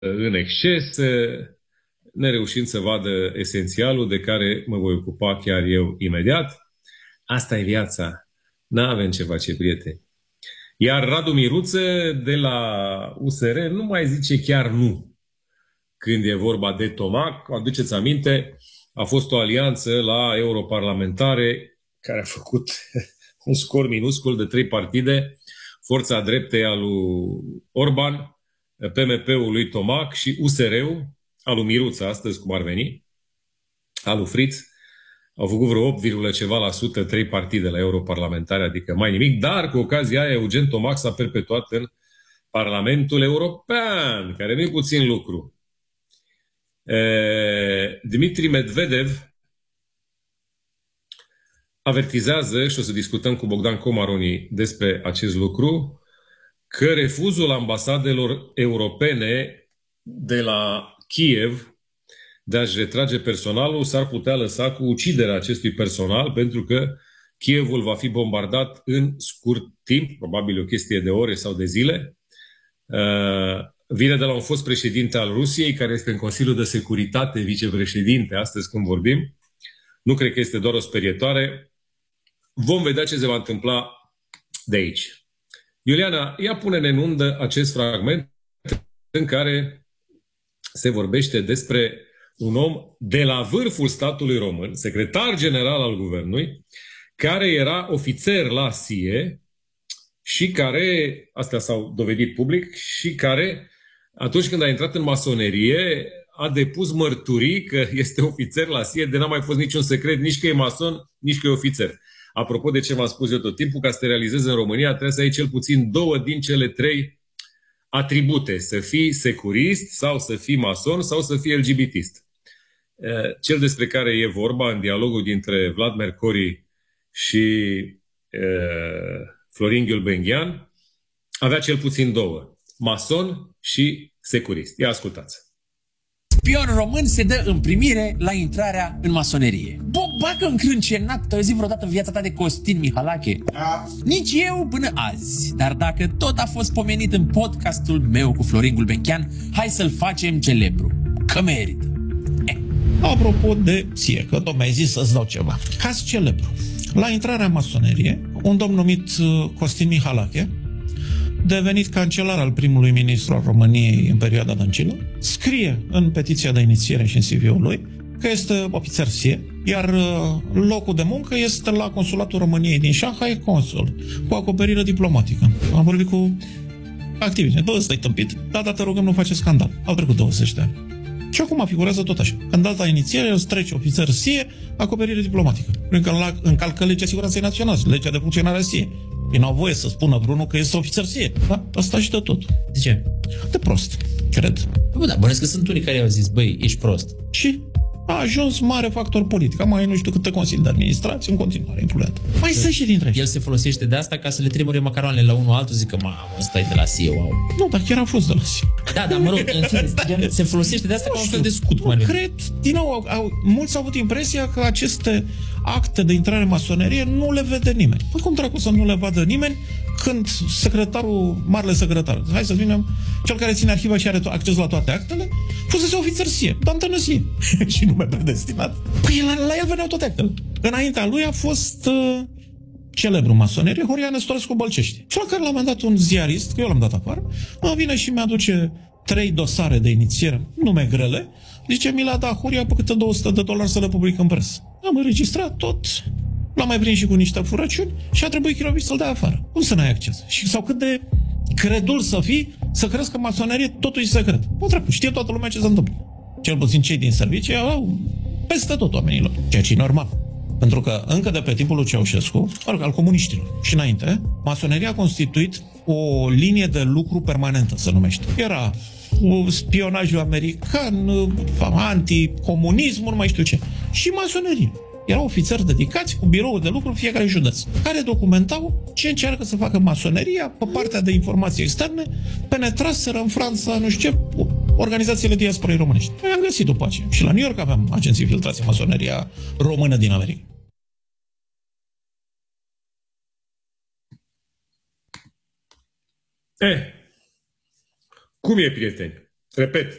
în exces, nereușind să vadă esențialul de care mă voi ocupa chiar eu imediat. Asta e viața. N-avem ce face, prieteni. Iar Radu Miruță de la USR nu mai zice chiar nu când e vorba de Tomac. Aduceți aminte, a fost o alianță la europarlamentare care a făcut un scor minuscul de 3 partide, Forța Dreptei al lui Orban, PMP-ul lui Tomac și USR-ul al lui Miruță, astăzi cum ar veni, al lui Fritz. Au făcut vreo 8, ceva la sută 3 partide la europarlamentare, adică mai nimic, dar cu ocazia aia Eugen Tomac s-a perpetuat în Parlamentul European, care nu e puțin lucru. Dmitri Medvedev avertizează, și o să discutăm cu Bogdan Comaroni despre acest lucru, că refuzul ambasadelor europene de la Kiev de a-și retrage personalul s-ar putea lăsa cu uciderea acestui personal, pentru că Kievul va fi bombardat în scurt timp, probabil o chestie de ore sau de zile. Vine de la un fost președinte al Rusiei, care este în Consiliul de Securitate, vicepreședinte, astăzi când vorbim. Nu cred că este doar o sperietoare. Vom vedea ce se va întâmpla de aici. Iuliana, ia pune-ne în undă acest fragment în care se vorbește despre un om de la vârful statului român, secretar general al guvernului, care era ofițer la SIE și care, astea s-au dovedit public, și care, atunci când a intrat în masonerie, a depus mărturii că este ofițer la SIE, de n-a mai fost niciun secret, nici că e mason, nici că e ofițer. Apropo de ce v-am spus eu tot timpul, ca să te realizezi în România, trebuie să ai cel puțin 2 din cele 3 atribute. Să fii securist, sau să fii mason, sau să fii LGBTist. Cel despre care e vorba în dialogul dintre Vlad Mercori și Florin Gheulbenkian avea cel puțin 2. Mason și securist. Ia ascultați. Spion român se dă în primire la intrarea în masonerie. Bobacă încrâncenat, te-ai auzit vreodată în viața ta de Costin Mihalache? Nici eu până azi. Dar dacă tot a fost pomenit în podcastul meu cu Florin Gulbenkian, hai să-l facem celebru. Că merită. Apropo de SIE, că tu mi-ai zis să-ți dau ceva. Caz celebru. La intrarea în masonerie, un domn numit Costin Mihalache, devenit cancelar al primului ministru al României în perioada Dăncilă, scrie în petiția de inițiere și în CV-ul lui că este ofițer SIE, iar locul de muncă este la Consulatul României din Shanghai, consul, cu acoperire diplomatică. Am vorbit cu activiști. Bă, ăsta-i tâmpit, dar te rugăm, nu face scandal. Au trecut 20 de ani. Și acum figurează tot așa. În data inițiere, îl trece ofițer SIE, acoperire diplomatică. Pentru că încalcă legea siguranței naționale, legea de funcționare a SIE. Ei n-au voie să spună vreunul că este ofițer SIE. Da? Asta și de tot. De ce? De prost, cred. Bă, da, bănesc că sunt unii care au zis, băi, ești prost. Și a ajuns mare factor politic. Mai nu știu câte consilii de administrație, în continuare influent. Mai sunt și dintre El se folosește de asta ca să le tremure macaroanele la unul altul, zic că, mamă, ăsta e de la SIE, wow. Nu, dar chiar a fost de la SIE. Da, dar mă rog, în fine, se folosește de asta ca un fel de scut. Nu cred, din nou, mulți au avut impresia că aceste acte de intrare în masonerie nu le vede nimeni. Păi cum dracu să nu le vadă nimeni când secretarul, marele secretar, hai să spunem, cel care ține arhiva și are acces la toate actele, fusese ofițer SIE, Dantă SIE și nume predestinat. Păi la el veneau toate actele. Înaintea lui a fost celebru masonerie, Horia Năstorescu Bălcești. Și la care l-am dat un ziarist, că eu l-am dat afară, mă vine și mi-aduce 3 dosare de inițiere, nume grele, zice, mi l-a dat Horia pe câte $200 să le public în presă. Am înregistrat tot, l-am mai prins și cu niște furăciuni și a trebuit chirovit să-l dea afară. Cum să n-ai acces? Și sau cât de credul să fii, să crezi că masonerie totul e secret. Bă, dracu, știe toată lumea ce se întâmplă. Cel puțin cei din servicii au peste tot oamenilor, ceea ce e normal. Pentru că încă de pe timpul lui Ceaușescu, al comuniștilor și înainte, masoneria a constituit o linie de lucru permanentă, se numește. Era spionajul american, anticomunismul, nu mai știu ce. Și masonerie. Erau ofițeri dedicați cu birou de lucru în fiecare județ, care documentau ce încearcă să facă masoneria pe partea de informații externe, penetraseră în Franța, nu știu ce, organizațiile diasporei românești. Noi am găsit după aceea. Și la New York aveam agenții infiltrați în masoneria română din America. Cum e, prieteni? Repet,